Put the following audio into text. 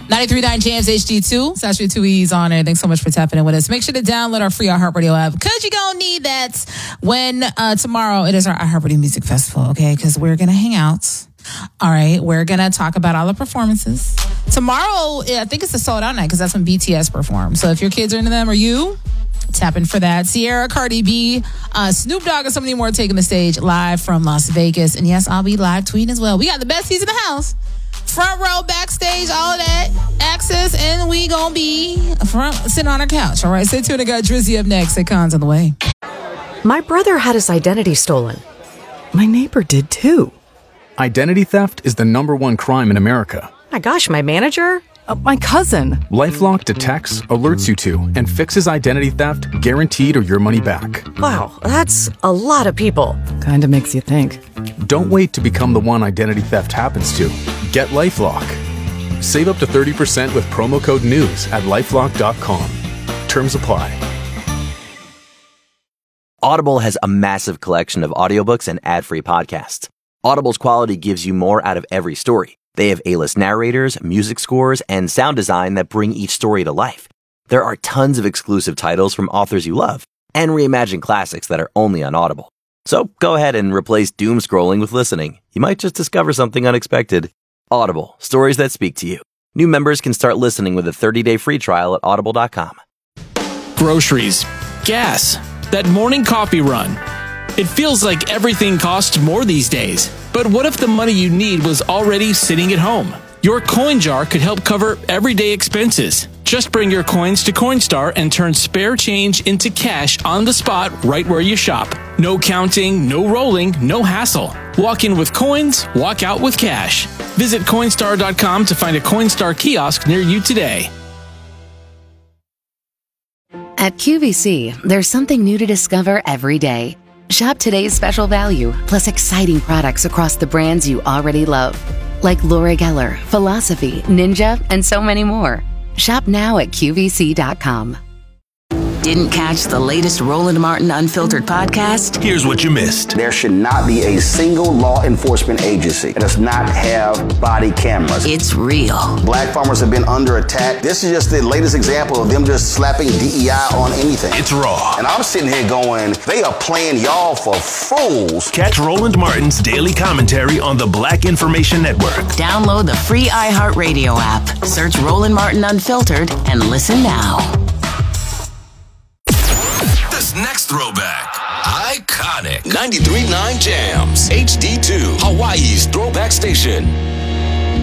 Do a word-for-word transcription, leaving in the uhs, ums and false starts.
ninety-three point nine Jams H D two. It's actually two E's on it. Thanks so much for tapping in with us. Make sure to download our free iHeartRadio app because you're going to need that when uh, tomorrow it is our iHeartRadio Music Festival, okay? Because we're going to hang out. All right. We're going to talk about all the performances. Tomorrow, I think it's a sold out night because that's when B T S performs. So if your kids are into them or you, tap in for that. Sierra, Cardi B, uh, Snoop Dogg, and so many more taking the stage live from Las Vegas. And yes, I'll be live tweeting as well. We got the besties in the house. Front row, backstage, all of that. Access, and we gonna be front, sitting on our couch. All right, stay tuned. I got Drizzy up next. Say Cons on the way. My brother had his identity stolen. My neighbor did too. Identity theft is the number one crime in America. My gosh, my manager? Uh, my cousin. LifeLock detects, alerts you to, and fixes identity theft guaranteed or your money back. Wow, that's a lot of people. Kinda makes you think. Don't wait to become the one identity theft happens to. Get LifeLock. Save up to thirty percent with promo code NEWS at lifelock dot com. Terms apply. Audible has a massive collection of audiobooks and ad-free podcasts. Audible's quality gives you more out of every story. They have A-list narrators, music scores, and sound design that bring each story to life. There are tons of exclusive titles from authors you love and reimagined classics that are only on Audible. So go ahead and replace doom scrolling with listening. You might just discover something unexpected. Audible, stories that speak to you. New members can start listening with a thirty-day free trial at audible dot com. Groceries, gas, that morning coffee run. It feels like everything costs more these days. But what if the money you need was already sitting at home? Your coin jar could help cover everyday expenses. Just bring your coins to Coinstar and turn spare change into cash on the spot right where you shop. No counting, no rolling, no hassle. Walk in with coins, walk out with cash. Visit Coinstar dot com to find a Coinstar kiosk near you today. At Q V C, there's something new to discover every day. Shop today's special value, plus exciting products across the brands you already love. Like Laura Geller, Philosophy, Ninja, and so many more. Shop now at Q V C dot com. Didn't catch the latest Roland Martin Unfiltered podcast? Here's what you missed. There should not be a single law enforcement agency that does not have body cameras. It's real. Black farmers have been under attack. This is just the latest example of them just slapping D E I on anything. It's raw. And I'm sitting here going, they are playing y'all for fools. Catch Roland Martin's daily commentary on the Black Information Network. Download the free iHeartRadio app. Search Roland Martin Unfiltered and listen now. This next throwback, iconic. ninety-three point nine Jams, H D two, Hawaii's throwback station.